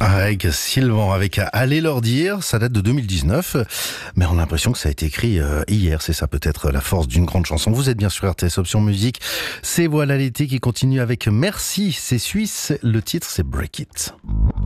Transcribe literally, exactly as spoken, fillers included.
Avec Sylvain, avec Allez leur dire, ça date de deux mille dix-neuf, mais on a l'impression que ça a été écrit euh, hier, c'est ça peut-être la force d'une grande chanson. Vous êtes bien sur R T S Option Musique, c'est Voilà l'été qui continue avec Merci, c'est suisse, le titre c'est Break It.